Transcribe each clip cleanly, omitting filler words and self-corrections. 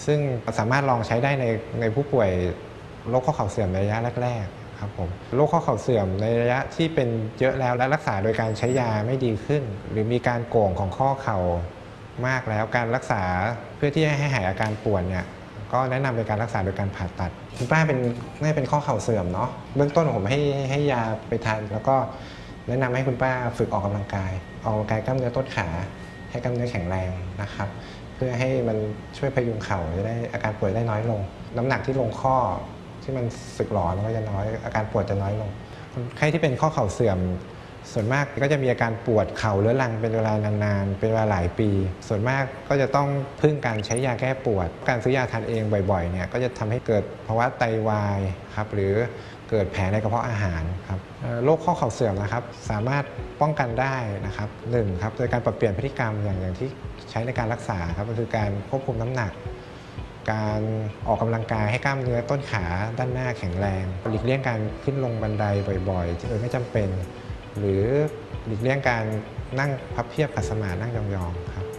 ซึ่งสามารถลองใช้ได้ในผู้ป่วยโรคข้อเข่าเสื่อมในระยะแรกๆครับผมโรคข้อเข่าเสื่อมในระยะที่เป็นเยอะแล้วและรักษาโดยการใช้ยาไม่ดีขึ้นหรือมีการโก่งของข้อเข่ามากแล้วการรักษาเพื่อที่ให้หายอาการปวดเนี่ยก็แนะนำเป็นการรักษาโดยการผ่าตัดคุณป้าเป็นข้อเข่าเสื่อมเนาะเบื้องต้นผมให้ยาไปทานแล้วก็แนะนำให้คุณป้าฝึกออกกำลังกายกล้ามเนื้อต้นขาให้กล้ามเนื้อแข็งแรงนะครับเพื่อให้มันช่วยพยุงเข่าจะได้อาการปวดได้น้อยลงน้ำหนักที่ลงข้อที่มันสึกหรอมันก็จะน้อยอาการปวดจะน้อยลงคนไข้ที่เป็นข้อเข่าเสื่อมส่วนมากก็จะมีอาการปวดเข่าเรื้อรังเป็นเวลานานๆเป็นเวลาหลายปีส่วนมากก็จะต้องพึ่งการใช้ยาแก้ปวดการซื้อยาทานเองบ่อยๆเนี่ยก็จะทำให้เกิดภาวะไตวายครับหรือเกิดแผลในกระเพาะอาหารครับโรคข้อเข่าเสื่อมนะครับสามารถป้องกันได้นะครับ1ครับโดยการปรับเปลี่ยนพฤติกรรมอย่างที่ใช้ในการรักษาครับก็คือการควบคุมน้ำหนักการออกกำลังกายให้กล้ามเนื้อต้นขาด้านหน้าแข็งแรงหลีกเลี่ยงการขึ้นลงบันไดบ่อยๆโดยไม่จำเป็นหรือหลีกเลี่ยงการนั่งพับเพียบขัดสมาธินั่งยองๆครับ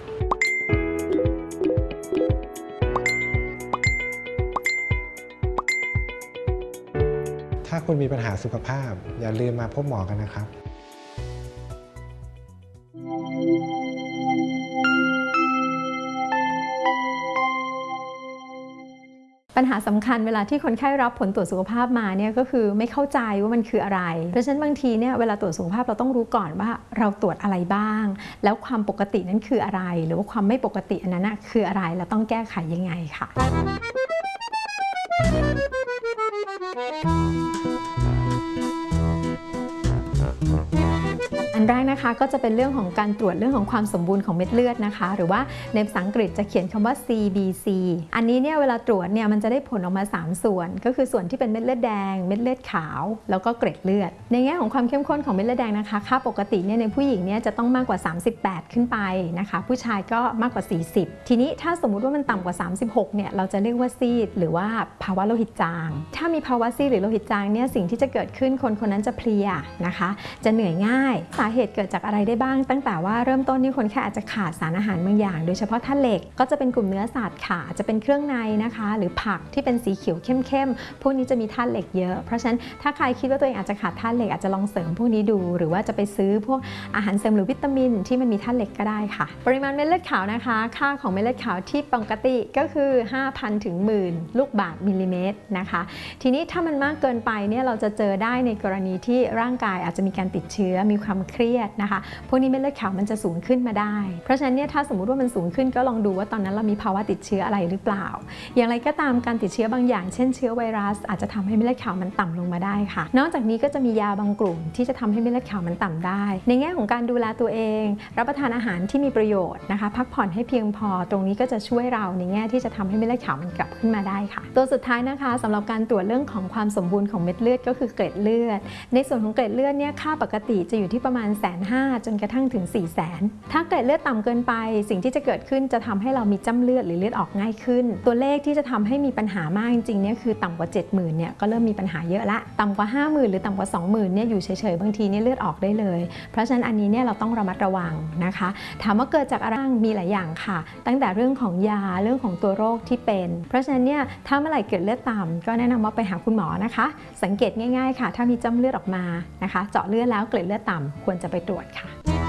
ถ้าคุณมีปัญหาสุขภาพอย่าลืมมาพบหมอกันนะครับปัญหาสำคัญเวลาที่คนไข้รับผลตรวจสุขภาพมาเนี่ยก็คือไม่เข้าใจว่ามันคืออะไรเพราะฉะนั้นบางทีเนี่ยเวลาตรวจสุขภาพเราต้องรู้ก่อนว่าเราตรวจอะไรบ้างแล้วความปกตินั้นคืออะไรหรือว่าความไม่ปกติอันนั้นคืออะไรเราต้องแก้ไขยังไงค่ะอันแรกนะคะก็จะเป็นเรื่องของการตรวจเรื่องของความสมบูรณ์ของเม็ดเลือดนะคะหรือว่าในภาษาอังกฤษจะเขียนคำว่า CBC อันนี้เนี่ยเวลาตรวจเนี่ยมันจะได้ผลออกมา3ส่วนก็คือส่วนที่เป็นเม็ดเลือดแดงเม็ดเลือดขาวแล้วก็เกล็ดเลือดในแง่ของความเข้มข้นของเม็ดเลือดแดงนะคะค่าปกติเนี่ยในผู้หญิงเนี่ยจะต้องมากกว่า38ขึ้นไปนะคะผู้ชายก็มากกว่า40ทีนี้ถ้าสมมุติว่ามันต่ำกว่า36เนี่ยเราจะเรียกว่าซีดหรือว่าภาวะโลหิตจางถ้ามีภาวะซีดหรือโลหิตจางเนี่ยสิ่งที่จะเกิดขึ้นคนนั้นจะเพลียนะคะจะเหนื่อยง่ายสาเหตุเกิดจากอะไรได้บ้างตั้งแต่ว่าเริ่มต้นนี่คนแค่อาจจะขาดสารอาหารบางอย่างโดยเฉพาะธาตุเหล็กก็จะเป็นกลุ่มเนื้อสัตว์ค่ะจะเป็นเครื่องในนะคะหรือผักที่เป็นสีเขียวเข้มๆพวกนี้จะมีธาตุเหล็กเยอะเพราะฉะนั้นถ้าใครคิดว่าตัวเองอาจจะขาดธาตุเหล็กอาจจะลองเสริมพวกนี้ดูหรือว่าจะไปซื้อพวกอาหารเสริมหรือวิตามินที่มันมีธาตุเหล็กก็ได้ค่ะปริมาณเม็ดเลือดขาวนะคะค่าของเม็ดเลือดขาวที่ปกติก็คือ 5,000 ถึง 10,000 ลูกบาศก์มิลลิเมตรนะคะทีนี้ถ้ามันมากเกินไปเนี่ยเราจะเจอได้ในกรณีที่ร่างกายอาจจะมีการติดเชื้อมีความเครียดนะคะพวกนี้เม็ดเลือดขาวมันจะสูงขึ้นมาได้เพราะฉะนั้นเนี่ยถ้าสมมุติว่ามันสูงขึ้นก็ลองดูว่าตอนนั้นเรามีภาวะติดเชื้ออะไรหรือเปล่าอย่างไรก็ตามการติดเชื้อบางอย่างเช่นเชื้อไวรัสอาจจะทำให้เม็ดเลือดขาวมันต่ำลงมาได้ค่ะนอกจากนี้ก็จะมียาบางกลุ่มที่จะทำให้เม็ดเลือดขาวมันต่ำได้ในแง่ของการดูแลตัวเองรับประทานอาหารที่มีประโยชน์นะคะพักผ่อนให้เพียงพอตรงนี้ก็จะช่วยเราในแง่ที่จะทำให้เม็ดเลือดขาวมันกลับขึ้นมาได้ค่ะตัวสุดท้ายนะคะสำหรับการตรวจเรื่องของความสมบูรณ์ของเม็ดเลือดก็คือเกล็ดเลือดในส่วนของเกล็ดเลือดเนี่ยค่าปกติจะอยู่ที่ประมาณ 150,000 จนกระทั่งถึง 400,000 ถ้าเกล็ดเลือดต่ำเกินไปสิ่งที่จะเกิดขึ้นจะทำให้เรามีจ้ำเลือดหรือเลือดออกง่ายขึ้นตัวเลขที่จะทำให้มีปัญหามากจริงๆเนี่ยคือต่ำกว่า 70,000 เนี่ยก็เริ่มมีปัญหาเยอะละต่ำกว่า 50,000 หรือต่ำกว่า 20,000 เนี่ยอยู่เฉยๆบางทีเนี่ยเลือดออกได้เลยเพราะฉะนั้นอันนี้เนี่ยเราต้องระมัดระวังนะคะถามว่าเกิดจากอะไรมีหลายอย่างค่ะตั้งแต่เรื่องของยาเรื่องของตัวโรคที่เป็นเพราะฉะนั้นเนี่ยถ้าเมื่อไหร่เกิดเลือดต่ำก็แนะนำว่าไปหาคุณหมอนะคะสังเกตง่ายๆค่ะถ้ามีจ้ำเลือดออกมานะคะเจาะเลือดแล้วเกล็ดเลือดต่ำควรจะไปตรวจค่ะ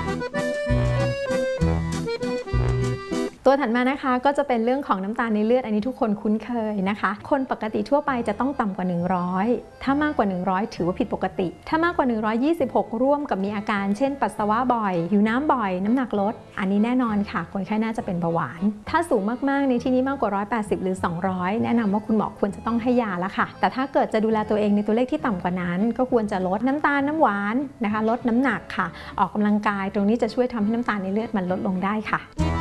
ตัวถัดมานะคะก็จะเป็นเรื่องของน้ำตาลในเลือดอันนี้ทุกคนคุ้นเคยนะคะคนปกติทั่วไปจะต้องต่ำกว่า100ถ้ามากกว่า100ถือว่าผิดปกติถ้ามากกว่า126ร่วมกับมีอาการเช่นปัสสาวะบ่อยหิวน้ำบ่อยน้ำหนักลดอันนี้แน่นอนค่ะคนไข้น่าจะเป็นเบาหวานถ้าสูงมากๆในที่นี้มากกว่า180หรือ200แนะนำว่าคุณหมอควรจะต้องให้ยาละค่ะแต่ถ้าเกิดจะดูแลตัวเองในตัวเลขที่ต่ำกว่านั้นก็ควรจะลดน้ำตาลน้ำหวานนะคะลดน้ำหนักค่ะออกกำลังกายตรงนี้จะช่วยทำให้น้ำตาลในเลือดมันลดลงได้ค่ะ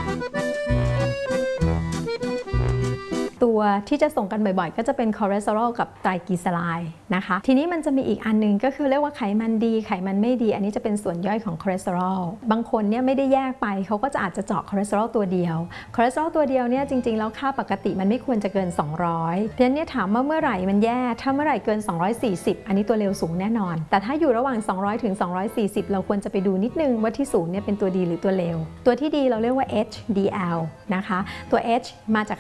ตัวที่จะส่งกันบ่อยๆก็จะเป็นคอเลสเตอรอลกับไตรกลีเซอไรด์นะคะทีนี้มันจะมีอีกอันนึงก็คือเรียกว่าไขมันดีไขมันไม่ดีอันนี้จะเป็นส่วนย่อยของคอเลสเตอรอลบางคนเนี่ยไม่ได้แยกไปเขาก็จะอาจจะเจาะคอเลสเตอรอลตัวเดียวคอเลสเตอรอลตัวเดียวเนี่ยจริงๆแล้วค่าปกติมันไม่ควรจะเกิน200เพราะฉะนั้นเนี่ยถามว่าเมื่อไหร่มันแย่ถ้าเมื่อไหร่เกิน240อันนี้ตัวเลวสูงแน่นอนแต่ถ้าอยู่ระหว่าง200ถึง240เราควรจะไปดูนิดนึงว่าที่สูงเนี่ยเป็นตัวดีหรือตัวเลวตัวที่ดีเราเรียกว่า HDL นะคะตัว H มาจาก